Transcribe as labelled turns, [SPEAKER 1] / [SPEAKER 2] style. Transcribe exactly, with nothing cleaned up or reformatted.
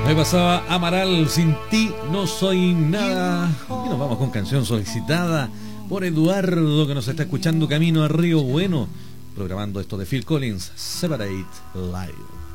[SPEAKER 1] Me pasaba Amaral, Sin ti no soy nada. Y nos vamos con canción solicitada por Eduardo, que nos está escuchando camino a Río Bueno, programando esto de Phil Collins, Separate Live.